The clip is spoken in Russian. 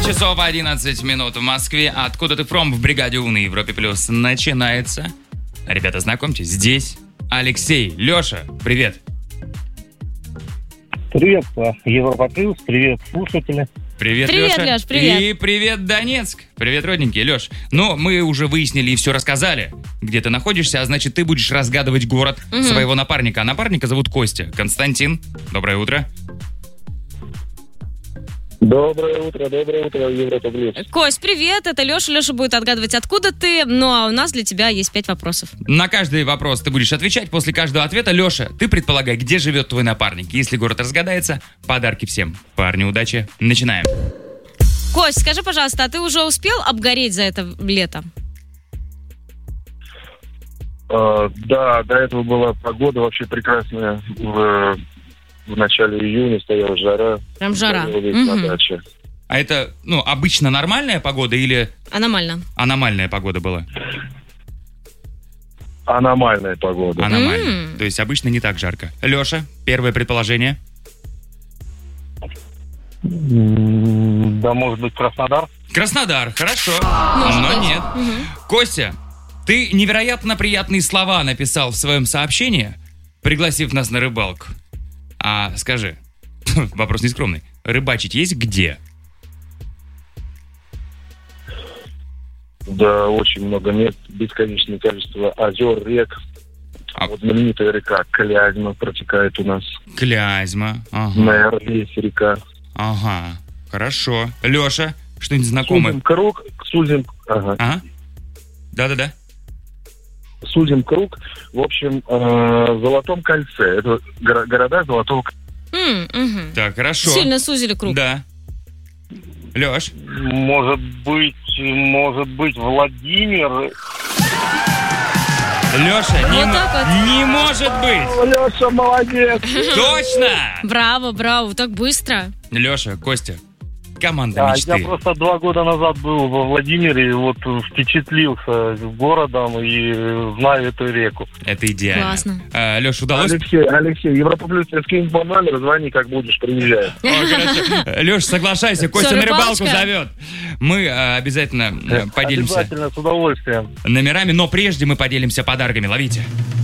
9 часов 11 минут в Москве. Откуда ты from в бригаде У на Европе Плюс начинается. Ребята, знакомьтесь, здесь Алексей. Леша, привет. Привет, Европа Плюс, привет, слушатели. Привет, Привет, Леша. Леш, привет. И привет, Донецк. Привет, родненький. Леш, ну, мы уже выяснили и все рассказали, где ты находишься, а значит, ты будешь разгадывать город своего напарника. А напарника зовут Костя. Константин, доброе утро. Доброе утро, Европа Плюс. Кость, привет, это Леша. Леша будет отгадывать, откуда ты. Ну, а у нас для тебя есть 5 вопросов. На каждый вопрос ты будешь отвечать. После каждого ответа, Леша, ты предполагай, где живет твой напарник. Если город разгадается, подарки всем. Парни, удачи. Начинаем. Кость, скажи, пожалуйста, а ты уже успел обгореть за это лето? Да, до этого была погода вообще прекрасная. В начале июня стояла жара. Прям жара. На даче. А это, ну, обычно нормальная погода или Аномально. аномальная погода была? Аномальная погода. Аномальная. То есть обычно не так жарко. Леша, первое предположение. Да, может быть, Краснодар? Краснодар, хорошо. Может Но быть. нет. Костя, ты невероятно приятные слова написал в своем сообщении, пригласив нас на рыбалку. А скажи, вопрос нескромный, рыбачить есть где? Да, очень много мест, бесконечное количество озер, рек. А- Вот знаменитая река Клязьма протекает у нас. Клязьма. Ага. На Орле река. Ага. Хорошо. Леша, что-нибудь знакомое? Сузим круг, Ага. Да-да-да. Сузим круг, в общем, в Золотом кольце. Это города Золотого кольца. Так, хорошо. Сильно сузили круг. Да. Леш, Может быть, Владимир. Леша, Вот так вот. не может быть! Леша, молодец! Точно! Браво, браво, так быстро. Леша, Костя, команда Да, мечты. я просто 2 года назад был во Владимире, и вот впечатлился городом и знаю эту реку. Это идеально. Классно. Леш, удалось? Алексей, Европа Плюс, скинь по номеру, звони, как будешь, приезжай. Леш, соглашайся, Костя Всё, на рыбалку рыбалочка? зовет. Мы обязательно поделимся Обязательно, с удовольствием. номерами, но прежде мы поделимся подарками. Ловите.